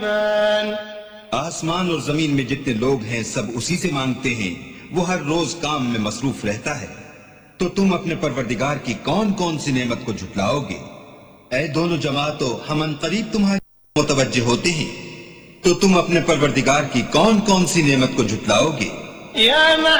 आसमान और जमीन में जितने लोग हैं सब उसी से मांगते हैं, वो हर रोज काम में मसरूफ रहता है। तो तुम अपने परवरदिगार की कौन कौन सी नेमत को झुटलाओगे? ऐ दोनों जमातों, हम अनकरीब तुम्हारे मुतवज्जे होते हैं, तो तुम अपने परवरदिगार की कौन कौन सी नेमत को झुटलाओगे?